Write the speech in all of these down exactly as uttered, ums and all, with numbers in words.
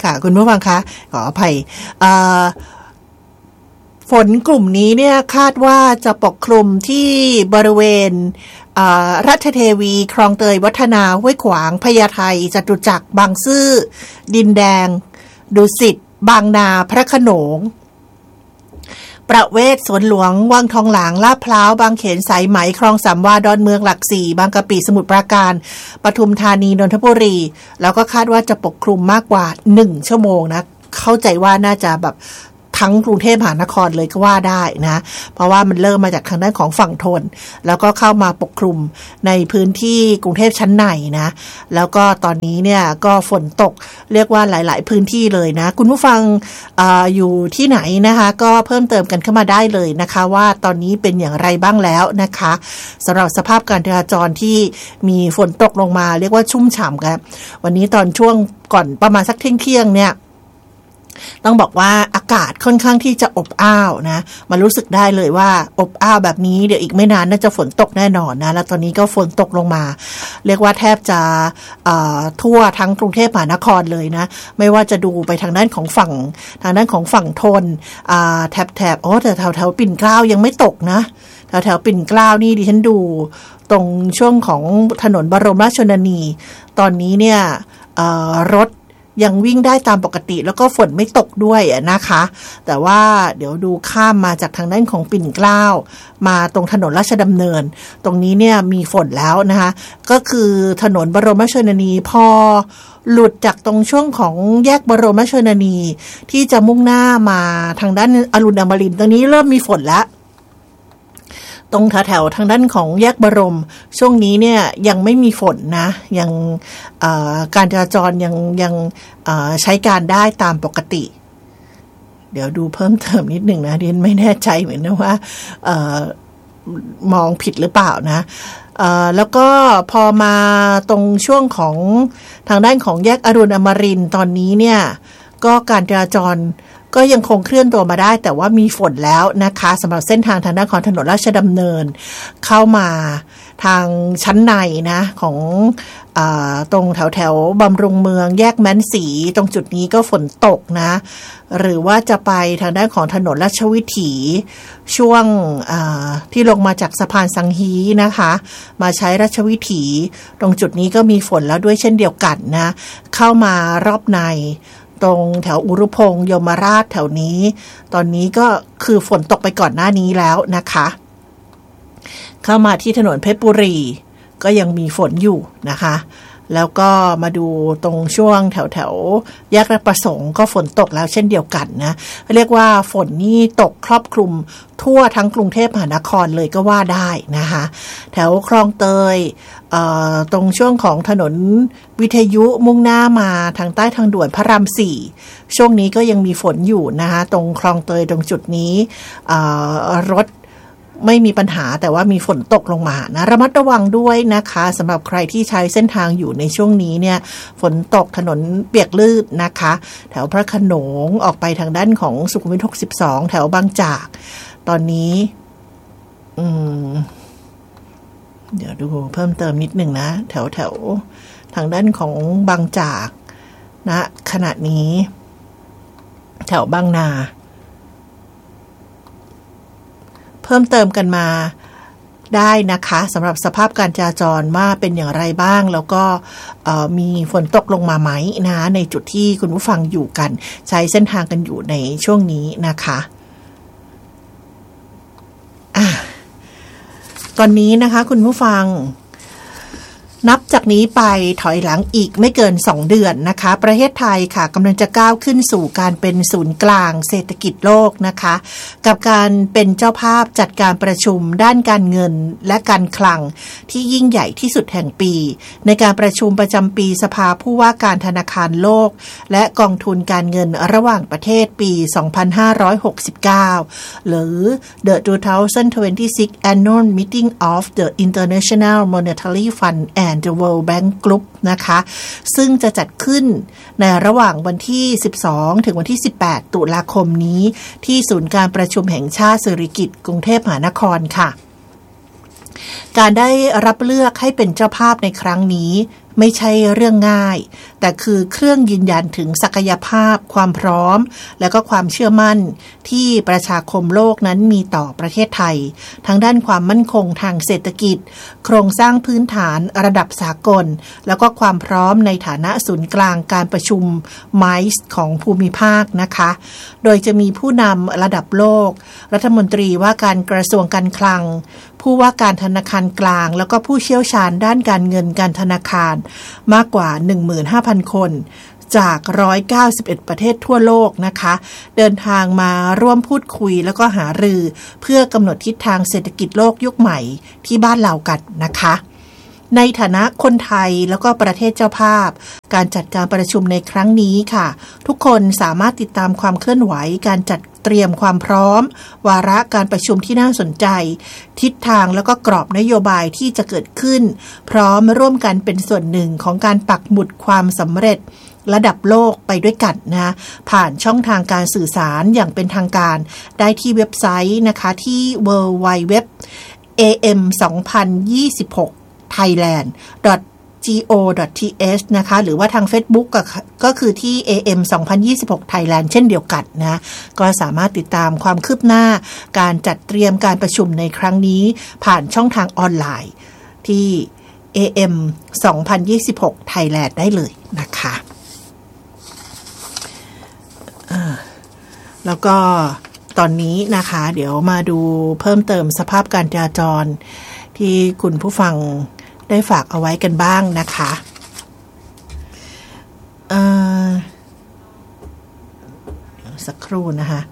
ค่ะคุณผู้ฟังคะขออภัยฝนกลุ่มนี้เนี่ยคาดว่าจะปกคลุมที่บริเวณรัชเทวีคลองเตยวัฒนาห้วยขวางพญาไทจตุจักรบางซื่อดินแดงดุสิตบางนาพระโขนงประเวศสวนหลวงวังทองหลางลาดพร้าวบางเขนสายไหมคลองสามวาดอนเมืองหลักสี่บางกะปิสมุทรปราการปทุมธานีนนทบุรีแล้วก็คาดว่าจะปกคลุมมากกว่าหนึ่งชั่วโมงนะเข้าใจว่าน่าจะแบบทั้งกรุงเทพมหานครเลยก็ว่าได้นะเพราะว่ามันเริ่มมาจากทางด้านของฝั่งทนแล้วก็เข้ามาปกคลุมในพื้นที่กรุงเทพชั้นในนะแล้วก็ตอนนี้เนี่ยก็ฝนตกเรียกว่าหลายๆพื้นที่เลยนะคุณผู้ฟัง อ, อยู่ที่ไหนนะคะก็เพิ่มเติมกันเข้ามาได้เลยนะคะว่าตอนนี้เป็นอย่างไรบ้างแล้วนะคะสำหรับสภาพการจราจรที่มีฝนตกลงมาเรียกว่าชุ่มฉ่ำครับวันนี้ตอนช่วงก่อนประมาณสักเที่ยงๆเนี่ยต้องบอกว่าอากาศค่อนข้างที่จะอบอ้าวนะมันรู้สึกได้เลยว่าอบอ้าวแบบนี้เดี๋ยวอีกไม่นานน่าจะฝนตกแน่นอนนะแล้วตอนนี้ก็ฝนตกลงมาเรียกว่าแทบจะทั่วทั้งกรุงเทพมหานครเลยนะไม่ว่าจะดูไปทางด้านของฝั่งทางด้านของฝั่งทนแถบแถบโอ้แต่แถวแถวปิ่นเกล้ายังไม่ตกนะแถวแถวปิ่นเกล้านี่ดิฉันดูตรงช่วงของถนนบรมราชชนนีตอนนี้เนี่ยรถยังวิ่งได้ตามปกติแล้วก็ฝนไม่ตกด้วยนะคะแต่ว่าเดี๋ยวดูข้ามมาจากทางด้านของปิ่นเกล้ามาตรงถนนราชดำเนินตรงนี้เนี่ยมีฝนแล้วนะคะก็คือถนนบรมราชชนนีพอหลุดจากตรงช่วงของแยกบรมราชชนนีที่จะมุ่งหน้ามาทางด้านอรุณอมรินทร์ตรงนี้เริ่มมีฝนแล้วตรงแถวๆทางด้านของแยกบรมช่วงนี้เนี่ยยังไม่มีฝนนะยังการจราจรยังยังใช้การได้ตามปกติเดี๋ยวดูเพิ่มเติมนิดหนึ่งนะดิฉันไม่แน่ใจเหมือนนะว่ามองผิดหรือเปล่านะแล้วก็พอมาตรงช่วงของทางด้านของแยกอรุณอมรินทร์ตอนนี้เนี่ยก็การจราจรก็ยังคงเคลื่อนตัวมาได้แต่ว่ามีฝนแล้วนะคะสำหรับเส้นทางทางด้านของถนนราชดำเนินเข้ามาทางชั้นในนะของอ่าตรงแถวแถวบำรุงเมืองแยกแม้นศรีตรงจุดนี้ก็ฝนตกนะหรือว่าจะไปทางด้านของถนนราชวิถีช่วงที่ลงมาจากสะพานสังฮีนะคะมาใช้ราชวิถีตรงจุดนี้ก็มีฝนแล้วด้วยเช่นเดียวกันนะเข้ามารอบในตรงแถวอุรุพงษ์ยมราชแถวนี้ตอนนี้ก็คือฝนตกไปก่อนหน้านี้แล้วนะคะเข้ามาที่ถนนเพชรบุรีก็ยังมีฝนอยู่นะคะแล้วก็มาดูตรงช่วงแถวแถวแยกราชประสงค์ก็ฝนตกแล้วเช่นเดียวกันนะเรียกว่าฝนนี่ตกครอบคลุมทั่วทั้งกรุงเทพมหานครเลยก็ว่าได้นะคะแถวคลองเตยตรงช่วงของถนนวิทยุมุ่งหน้ามาทางใต้ทางด่วนพระรามสี่ช่วงนี้ก็ยังมีฝนอยู่นะคะตรงคลองเตยตรงจุดนี้รถไม่มีปัญหาแต่ว่ามีฝนตกลงมานะระมัดระวังด้วยนะคะสำหรับใครที่ใช้เส้นทางอยู่ในช่วงนี้เนี่ยฝนตกถนนเปียกลื่นนะคะแถวพระโขนงออกไปทางด้านของสุขุมวิทหกสิบสองแถวบางจากตอนนี้อืมเดี๋ยวดูเพิ่มเติมนิดหนึ่งนะแถวแถวทางด้านของบางจากนะขณะนี้แถวบางนาเพิ่มเติมกันมาได้นะคะสำหรับสภาพการจราจรว่าเป็นอย่างไรบ้างแล้วก็มีฝนตกลงมาไหมนะในจุดที่คุณผู้ฟังอยู่กันใช้เส้นทางกันอยู่ในช่วงนี้นะคะอ่ะตอนนี้นะคะคุณผู้ฟังนับจากนี้ไปถอยหลังอีกไม่เกินสองเดือนนะคะประเทศไทยค่ะกำลังจะก้าวขึ้นสู่การเป็นศูนย์กลางเศรษฐกิจโลกนะคะกับการเป็นเจ้าภาพจัดการประชุมด้านการเงินและการคลังที่ยิ่งใหญ่ที่สุดแห่งปีในการประชุมประจำปีสภาผู้ว่าการธนาคารโลกและกองทุนการเงินระหว่างประเทศปีสองพันห้าร้อยหกสิบเก้าหรือ The สองพันยี่สิบหก Annual Meeting of the International Monetary Fund and The World Bank Group นะคะซึ่งจะจัดขึ้นในระหว่างวันที่สิบสองถึงวันที่สิบแปดตุลาคมนี้ที่ศูนย์การประชุมแห่งชาติสิริกิติ์กรุงเทพมหานครค่ะการได้รับเลือกให้เป็นเจ้าภาพในครั้งนี้ไม่ใช่เรื่องง่ายแต่คือเครื่องยืนยันถึงศักยภาพความพร้อมและก็ความเชื่อมั่นที่ประชาคมโลกนั้นมีต่อประเทศไทยทั้งด้านความมั่นคงทางเศรษฐกิจโครงสร้างพื้นฐานระดับสากลแล้วก็ความพร้อมในฐานะศูนย์กลางการประชุม ไมซ์ ของภูมิภาคนะคะโดยจะมีผู้นำระดับโลกรัฐมนตรีว่าการกระทรวงการคลังผู้ว่าการธนาคารกลางแล้วก็ผู้เชี่ยวชาญด้านการเงินการธนาคารมากกว่า หนึ่งหมื่นห้าพัน คนจากหนึ่งร้อยเก้าสิบเอ็ดประเทศทั่วโลกนะคะเดินทางมาร่วมพูดคุยแล้วก็หารือเพื่อกำหนดทิศทางเศรษฐกิจโลกยุคใหม่ที่บ้านเรากันนะคะในฐานะคนไทยแล้วก็ประเทศเจ้าภาพการจัดการประชุมในครั้งนี้ค่ะทุกคนสามารถติดตามความเคลื่อนไหวการจัดเตรียมความพร้อมวาระการประชุมที่น่าสนใจทิศทางแล้วก็กรอบนโยบายที่จะเกิดขึ้นพร้อมร่วมกันเป็นส่วนหนึ่งของการปักหมุดความสำเร็จระดับโลกไปด้วยกันนะผ่านช่องทางการสื่อสารอย่างเป็นทางการได้ที่เว็บไซต์นะคะที่ ดับเบิลยู ดับเบิลยู ดับเบิลยู ดอท เอ เอ็ม สองพันยี่สิบหก ไทยแลนด์ ดอท จี โอ ดอท ที เอช นะคะหรือว่าทาง Facebook ก็ก็คือที่ เอ เอ็ม สองพันยี่สิบหก Thailand เช่นเดียวกันนะก็สามารถติดตามความคืบหน้าการจัดเตรียมการประชุมในครั้งนี้ผ่านช่องทางออนไลน์ที่ เอ เอ็ม สองพันยี่สิบหก Thailand ได้เลยนะคะแล้วก็ตอนนี้นะคะเดี๋ยวมาดูเพิ่มเติมสภาพการจราจรที่คุณผู้ฟังได้ฝากเอาไว้กันบ้างนะคะเอ่อสักครู่นะคะ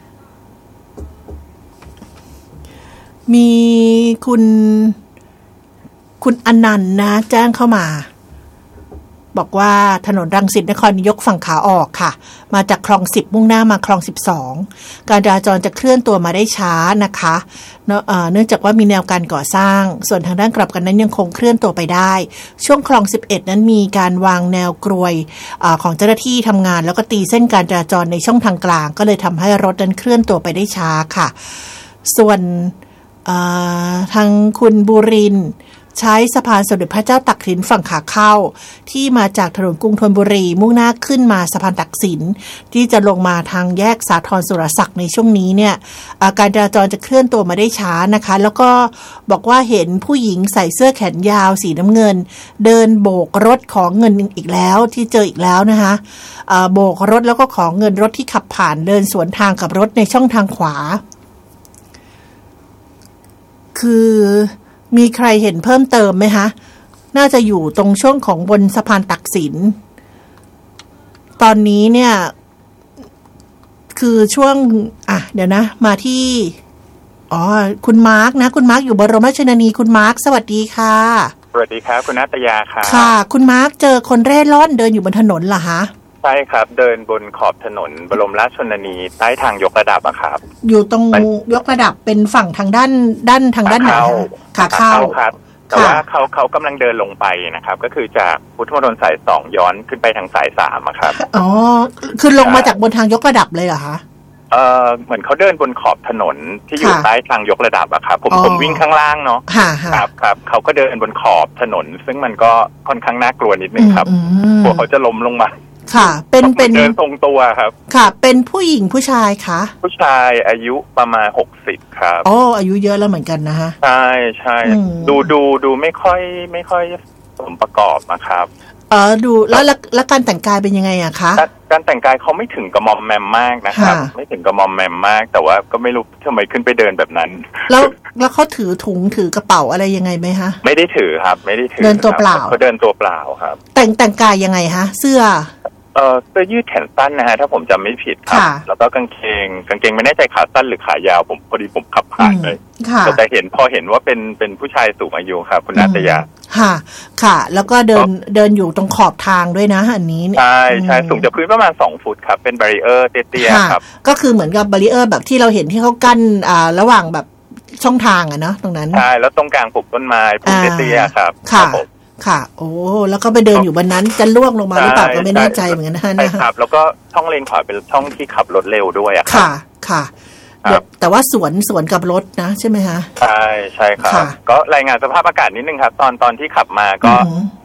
มีคุณคุณอนันต์นะแจ้งเข้ามาบอกว่าถนนรังสิตนครนายกฝั่งขาออกค่ะมาจากคลองสิบมุ่งหน้ามาคลองสิบสองการจราจรจะเคลื่อนตัวมาได้ช้านะคะเนื่องจากว่ามีแนวการก่อสร้างส่วนทางด้านกลับกันนั้นยังคงเคลื่อนตัวไปได้ช่วงคลองสิบเอ็ดนั้นมีการวางแนวกรวยของเจ้าหน้าที่ทำงานแล้วก็ตีเส้นการจราจรในช่องทางกลางก็เลยทำให้รถนั้นเคลื่อนตัวไปได้ช้าค่ะส่วนทางคุณบุรินทร์ใช้สะพานสมเด็จพระเจ้าตักสินฝั่งขาเข้าที่มาจากถนนกรุงธนบุรีมุ่งหน้าขึ้นมาสะพานตักสินที่จะลงมาทางแยกสาทรสุรศักดิ์ในช่วงนี้เนี่ยการจราจรจะเคลื่อนตัวมาได้ช้านะคะแล้วก็บอกว่าเห็นผู้หญิงใส่เสื้อแขนยาวสีน้ำเงินเดินโบกรถขอเงินอีกแล้วที่เจออีกแล้วนะคะโบกรถแล้วก็ขอเงินรถที่ขับผ่านเดินสวนทางกับรถในช่องทางขวาคือมีใครเห็นเพิ่มเติมไหมคะน่าจะอยู่ตรงช่วงของบนสะพานตักสินตอนนี้เนี่ยคือช่วงอ่ะเดี๋ยวนะมาที่อ๋อคุณมาร์กนะคุณมาร์กอยู่บรมราชชนนีคุณมาร์กสวัสดีค่ะสวัสดีครับคุณนัตยาค่ะค่ะคุณมาร์กเจอคนเร่ร่อนเดินอยู่บนถนนเหรอคะใช่ครับเดินบนขอบถนนบรมราชชนนีใต้ทางยกระดับอะครับอยู่ตรงยกระดับเป็นฝั่งทางด้านด้านทางด้านไหนขาเข้าครับแต่ว่าเขาเขากำลังเดินลงไปนะครับก็คือจากพุทธมณฑลสายสองย้อนขึ้นไปทางสายสามอะครับอ๋อคือลงมาจากบนทางยกระดับเลยเหรอคะเออเหมือนเขาเดินบนขอบถนนที่อยู่ใต้ทางยกระดับอะครับผมผมวิ่งข้างล่างเนาะครับครับเขาก็เดินบนขอบถนนซึ่งมันก็ค่อนข้างน่ากลัวนิดนึงครับกลัวเขาจะล้มลงมาค่ะเป็นเป็นเดินทรงตัวครับค่ะเป็นผู้หญิงผู้ชายคะผู้ชายอายุประมาณหกสิบครับอ๋ออายุเยอะแล้วเหมือนกันนะฮะใช่ใช่ดูดูดูไม่ค่อยไม่ค่อยสมประกอบนะครับเออดูแล้วแล้วการแต่งกายเป็นยังไงอะคะการแต่งกายเขาไม่ถึงกระมอมแมมมากนะครับไม่ถึงกระมอมแมมมากแต่ว่าก็ไม่รู้ทำไมขึ้นไปเดินแบบนั้นแล้วแล้วเขาถือถุงถือกระเป๋าอะไรยังไงไหมคะไม่ได้ถือครับไม่ได้ถือเดินตัวเปล่าเขาเดินตัวเปล่าครับแต่งแต่งกายยังไงฮะเสื้อเออเสื้อยืดแขนสั้นนะฮะถ้าผมจำไม่ผิดครับแล้วก็กางเกงกางเกงไม่แน่ใจขาสั้นหรือขายาวผมพอดีผมขับผ่านเลยแต่เห็นพอเห็นว่าเป็นเป็นผู้ชายสูงอายุครับคุณนัตยาค่ะค่ะแล้วก็เดินเดินอยู่ตรงขอบทางด้วยนะอันนี้ใช่ใช่สูงจากพื้นประมาณสองฟุตครับเป็นบารีเออร์เตี้ยๆครับก็คือเหมือนกับบารีเออร์แบบที่เราเห็นที่เขากั้นอ่าระหว่างแบบช่องทางอะเนาะตรงนั้นใช่แล้วตรงกลางปลูกต้นไม้ปลูกเตี้ยๆครับค่ะค่ะโอ้แล้วก็ไปเดินอยู่บนนั้นจะล่วงลงมาหรือเปล่าก็ไม่แน่ใจเหมือนกันนะใช่ครับแล้วก็ช่องเลนขวาเป็นช่องที่ขับรถเร็วด้วยอะค่ะค่ะแต่ว่าสวนสวนกับรถนะใช่ไหมคะใช่ใช่ครับก็รายงานสภาพอากาศนิดนึงครับตอนตอนที่ขับมาก็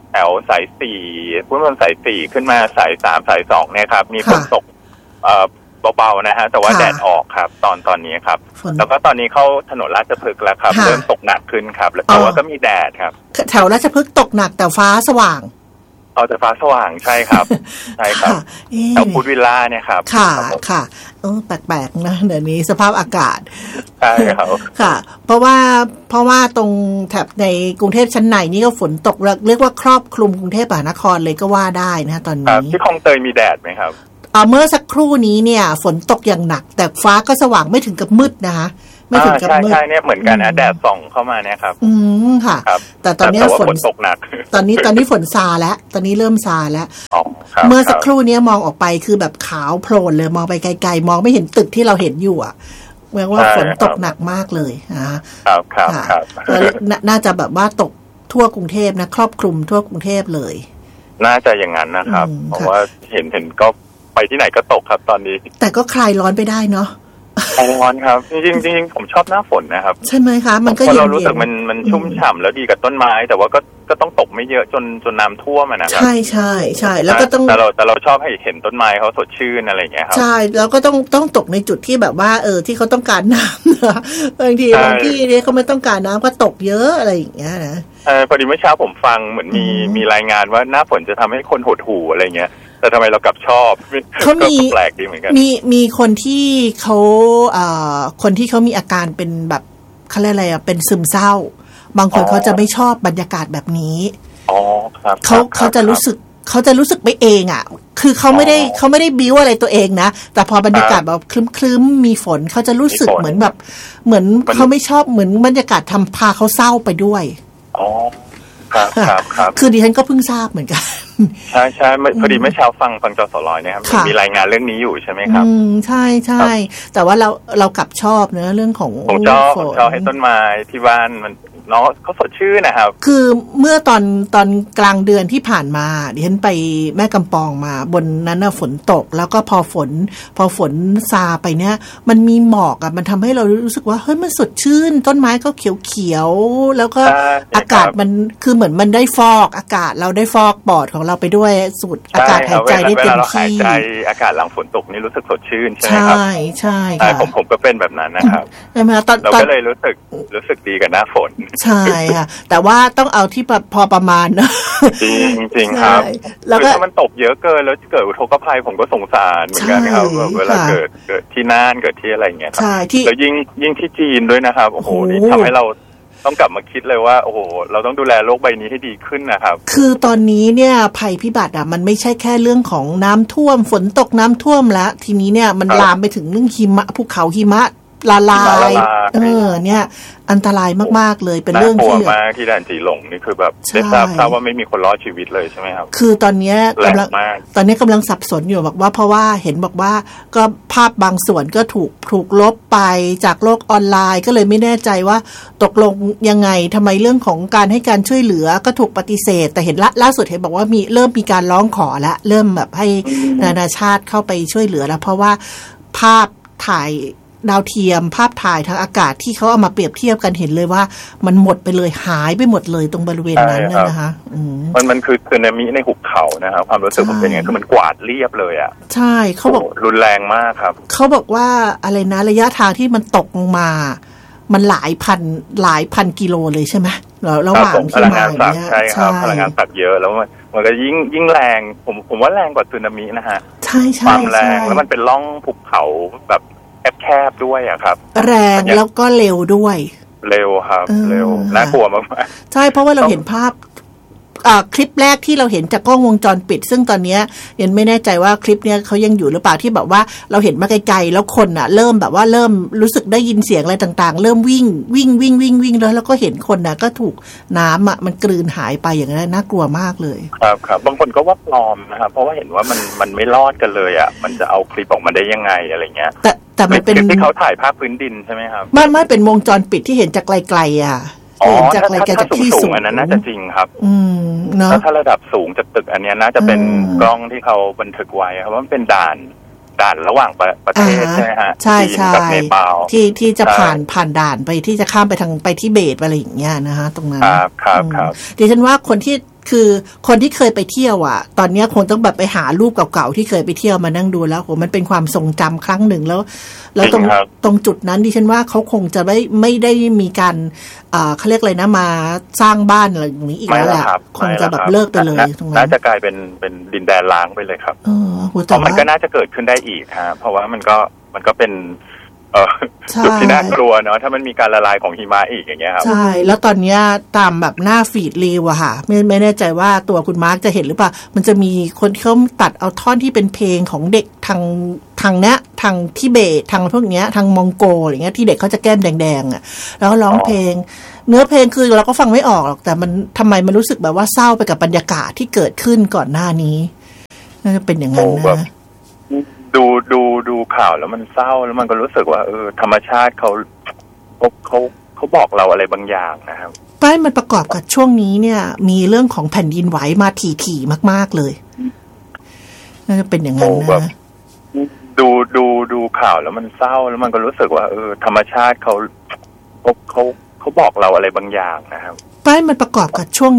แถวสายสี่พุทธมณฑลสายสี่ขึ้นมาสายสามสายสองเนี่ยครับมีฝนตกเอ่อเบาๆนะฮะแต่ว่าแดดออกครับตอนตอนนี้ครับแล้วก็ตอนนี้เข้าถนนราชพฤกษ์แล้วครับเริ่มตกหนักขึ้นครับแล้วแต่ว่าก็มีแดดครับแถวราชพฤกษ์ตกหนักแต่ฟ้าสว่างเอาแต่ฟ้าสว่างใช่ครับใช่ครับแถวพุทธวิลล่าเนี่ยครับค่ะค่ะเออแปลกๆนะเดี๋ยวนี้สภาพอากาศใช่ครับค่ะเพราะว่าเพราะว่าตรงแถบในกรุงเทพชั้นในนี่ก็ฝนตกเรียกว่าครอบคลุมกรุงเทพมหานครเลยก็ว่าได้นะตอนนี้ที่คลองเตยมีแดดไหมครับเมื่อสักครู่นี้เนี่ยฝนตกอย่างหนักแต่ฟ้าก็สว่างไม่ถึงกับมืดนะคะไม่ถึงกับมืดใช่ๆเนี่ยเหมือนกันนะแดดส่องเข้ามาเนี่ยครับอืมค่ะแต่ตอนนี้ฝนตกหนักตอนนี้ตอนนี้ฝนซาแล้วตอนนี้เริ่มซาแล้วเมื่อสักครู่นี้มองออกไปคือแบบขาวโพลนเลยมองไปไกลๆมองไม่เห็นตึกที่เราเห็นอยู่อ่ะแปลว่าฝนตกหนักมากเลยนะครับครับครับน่าจะแบบว่าตกทั่วกรุงเทพนะครอบคลุมทั่วกรุงเทพเลยน่าจะอย่างนั้นนะครับเพราะว่าเห็นเห็นก็ไปที่ไหนก็ตกครับตอนนี้แต่ก็คลายร้อนไปได้เนาะคลายร้อนครับจริงๆจริงๆผมชอบหน้าฝนนะครับใช่ไหมคะมันก็เย็นๆเรารู้สึกมันมันชุ่มฉ่ำแล้วดีกับต้นไม้แต่ว่าก็ก็ต้องตกไม่เยอะจนจนน้ำท่วมนะครับใช่ใช่ใช่แล้วก็ต้องแต่เราแต่เราชอบให้เห็นต้นไม้เขาสดชื่นอะไรอย่างเงี้ยครับใช่แล้วก็ต้องต้องตกในจุดที่แบบว่าเออที่เขาต้องการน้ำนะบางทีบางที่เนี่ยเขาไม่ต้องการน้ำก็ตกเยอะอะไรอย่างเงี้ยนะเออพอดีเมื่อเช้าผมฟังเหมือนมีมีรายงานว่าหน้าฝนจะทำให้คนหดหู่อะไรเงี้ยแต่ทำไมเรากลับชอบเขามีแปลกดีเหมือนกันมีมีคนที่เขาเอ่อคนที่เขามีอาการเป็นแบบเขาเรียกอะไรอ่ะเป็นซึมเศร้าบางคนเขาจะไม่ชอบบรรยากาศแบบนี้อ๋อครับเขาเขาจะรู้สึกเขาจะรู้สึกไปเองอ่ะคือเขาไม่ได้เขาไม่ได้บิ้วอะไรตัวเองนะแต่พอบรรยากาศแบบครึ้มๆมีฝนเขาจะรู้สึกเหมือนแบบเหมือนเขาไม่ชอบเหมือนบรรยากาศทำพาเขาเศร้าไปด้วยอ๋อครับครับครับคือดิฉันก็เพิ่งทราบเหมือนกันใช่ใช่พอดีเมื่อเช้าฟังฟังจสลอยเนี่ยครับมีรายงานเรื่องนี้อยู่ใช่ไหมครับอืมใช่ใช่แต่ว่าเราเรากลับชอบเนอะเรื่องของผมชอบผมชอบให้ต้นไม้ที่บ้านมันเนาะเขาสดชื่นนะครับคือเมื่อตอนตอนกลางเดือนที่ผ่านมาดิฉันไปแม่กำปองมาบนนั้นน่ะฝนตกแล้วก็พอฝนพอฝนซาไปเนี่ยมันมีหมอกอ่ะมันทำให้เรารู้สึกว่าเฮ้ยมันสดชื่นต้นไม้ก็เขียวๆแล้วก็อากาศมันคือเหมือนมันได้ฟอกอากาศเราได้ฟอกปอดของเราไปด้วยสูดอากาศหายใจได้เต็มที่ใช่อากาศหลังฝนตกนี่รู้สึกสดชื่นใช่ไหมครับใช่ใช่ค่ะผมผมก็เป็นแบบนั้นนะครับใช่ไหมตอนเราก็เลยรู้สึกรู้สึกดีกับหน้าฝนใช่ค่ะแต่ว่าต้องเอาที่พอประมาณนะจริงจริงครับแล้วก็ถ้ามันตกเยอะเกินแล้วเกิดอุทกภัยผมก็สงสารเหมือนกันครับเวลาเกิดเกิดที่น่านเกิดที่อะไรเงี้ยครับแล้วยิ่งยิ่งที่จีนด้วยนะครับโอ้โหนี่ทำให้เราต้องกลับมาคิดเลยว่าโอ้โหเราต้องดูแลโลกใบนี้ให้ดีขึ้นนะครับคือตอนนี้เนี่ยภัยพิบัติอ่ะมันไม่ใช่แค่เรื่องของน้ำท่วมฝนตกน้ำท่วมแล้วทีนี้เนี่ยมันลามไปถึงเรื่องหิมะภูเขาหิมะละลายเออเนี่ยอันตรายมากๆเลยเป็นเรื่องที่น่ากลัวมากที่ด่านจีหลงนี่คือแบบได้ทราบทราบว่าไม่มีคนรอดชีวิตเลยใช่ไหมครับคือตอนนี้กำลังตอนนี้กำลังสับสนอยู่บอกว่าเพราะว่าเห็นบอกว่าก็ภาพบางส่วนก็ถูกถูกลบไปจากโลกออนไลน์ก็เลยไม่แน่ใจว่าตกลงยังไงทำไมเรื่องของการให้การช่วยเหลือก็ถูกปฏิเสธแต่เห็นล่าสุดเห็นบอกว่ามีเริ่มมีการร้องขอแล้วเริ่มแบบให้นานาชาติเข้าไปช่วยเหลือแล้วเพราะว่าภาพถ่ายดาวเทียมภาพถ่ายทางอากาศที่เขาเอามาเปรียบเทียบกันเห็นเลยว่ามันหมดไปเลยหายไปหมดเลยตรงบริเวณนั้นนะคะมันมันคือสึนามิในหุบเขานะครับความรู้สึกผมเป็นอย่างนี้คือมันกวาดเรียบเลยอ่ะใช่เขาบอกรุนแรงมากครับเขาบอกว่าอะไรนะระยะทางที่มันตกลงมามันหลายพันหลายพันกิโลเลยใช่ไหมระหว่างที่มาเนี่ยใช่ครับพลังงานสัตว์เยอะแล้วมันมันก็ยิ่งยิ่งแรงผมผมว่าแรงกว่าสึนามินะฮะใช่ใช่ความแรงแล้วมันเป็นร่องภูเขาแบบแคบด้วยอะครับแรงแล้วก็เร็วด้วยเร็วครับเร็วน่ากลัวมากๆใช่เพราะว่าเราเห็นภาพคลิปแรกที่เราเห็นจากกล้องวงจรปิดซึ่งตอนนี้ยังไม่แน่ใจว่าคลิปเนี้ยเขายังอยู่หรือเปล่าที่แบบว่าเราเห็นมาไกลๆแล้วคนอ่ะเริ่มแบบว่าเริ่มรู้สึกได้ยินเสียงอะไรต่างๆเริ่มวิ่งวิ่งวิ่งวิ่งวิ่งแล้วแล้วก็เห็นคนน่ะก็ถูกน้ำอ่ะมันกลืนหายไปอย่างนั้นน่ากลัวมากเลยครับครับบางคนก็ว่าปลอมนะครับเพราะว่าเห็นว่ามันมันไม่รอดกันเลยอ่ะมันจะเอาคลิปออกมาได้ยังไงอะไรเงี้ยแต่แต่มันเป็นที่เขาถ่ายภาพพื้นดินใช่ไหมครับไม่ไม่เป็นวงจรปิดที่เห็นจากไกลๆอ่ะอ๋อถ้าถ้าสูงๆอันนั้นน่าจะจริงครับอืมเนาะถ้าระดับสูงจากตึกอันนี้น่าจะเป็นกล้องที่เขาบันทึกไว้ครับว่ามันเป็นด่านด่านระหว่างประเทศใช่ไหมฮะใช่ใช่ที่ที่จะผ่านผ่านด่านไปที่จะข้ามไปทางไปทิเบตอะไรอย่างเงี้ยนะฮะตรงนั้นครับครับครับดิฉันว่าคนที่คือคนที่เคยไปเที่ยวอ่ะตอนนี้คงต้องแบบไปหารูปเก่าๆที่เคยไปเที่ยวมานั่งดูแล้วโหมันเป็นความทรงจำครั้งหนึ่งแล้วแล้วตรงตรงจุดนั้นดิฉันว่าเขาคงจะไม่ไม่ได้มีการอ่าเขาเรียกอะไรนะมาสร้างบ้านอะไรอย่างนี้อีกแล้วแหละคงจะแบบเลิกไปเลยตรงนั้นน่าจะกลายเป็นเป็นดินแดนล้างไปเลยครับเพราะมันก็น่าจะเกิดขึ้นได้อีกฮะเพราะว่ามันก็มันก็เป็นจุดที่น่ากลัวเนาะถ้ามันมีการละลายของหิมะอีกอย่างเงี้ยครับใช่แล้วตอนนี้ตามแบบหน้าฟีดรีวอะค่ะไม่ไม่แน่ใจว่าตัวคุณมาร์คจะเห็นหรือเปล่ามันจะมีคนเขาตัดเอาท่อนที่เป็นเพลงของเด็กทางทางเนี้ยทางทิเบตทางพวกเนี้ยทางมองโกอะไรเงี้ยที่เด็กเขาจะแก้มแดงๆอะแล้วร้องเพลงเนื้อเพลงคือเราก็ฟังไม่ออกหรอกแต่มันทำไมมันรู้สึกแบบว่าเศร้าไปกับบรรยากาศที่เกิดขึ้นก่อนหน้านี้น่าจะเป็นอย่างนั้นนะดูดูดูข่าวแล้วมันเศร้าแล้วมันก็รู้สึกว่าเออธรรมชาติเขาเขาเขาเขาบอกเราอะไรบางอย่างนะครับใช่มันประกอบกับช่วงนี้เนี่ยมีเรื่องของแผ่นดินไหวมาถี่ๆมากๆเลยน่าจะเป็นอย่างนั้นนะดูดูดูข่าวแล้วมันเศร้าแล้วมันก็รู้สึกว่าเออธรรมชาติเขาเขาเขาเขาบอกเราอะไรบางอย่างนะครับใช่มันประกอบกับช่วง